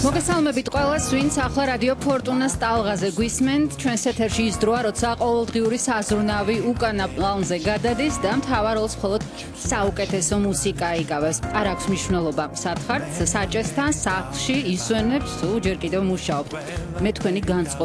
მოგესალმებით ყველას, ვინც ახლა რადიო ფორტუნას ტალღაზე გვისმენთ. ჩვენს ეთერში ის დროა, როცა ყოველდღიური საზრუნავი უკანა პლანზე გადადის და მთავარ როლს მხოლოდ საუკეთესო მუსიკა იკავებს. არ აქვს მნიშვნელობა სათხართ, საჭესთან, სახლში ისვენებთ თუ ჯერ კიდევ მუშაობთ. მე თქვენი განწყობილი